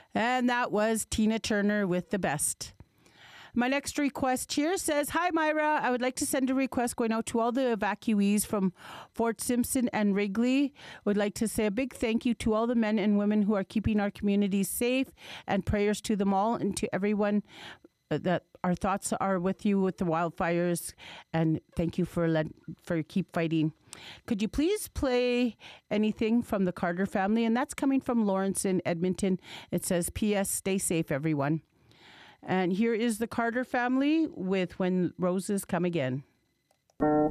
And that was Tina Turner with The Best. My next request here says, "Hi, Myra. I would like to send a request going out to all the evacuees from Fort Simpson and Wrigley. Would like to say a big thank you to all the men and women who are keeping our communities safe, and prayers to them all and to everyone that our thoughts are with you with the wildfires, and thank you for keep fighting. Could you please play anything from the Carter family?" And that's coming from Lawrence in Edmonton. It says, "P.S. Stay safe, everyone." And here is the Carter family with "When Roses Come Again."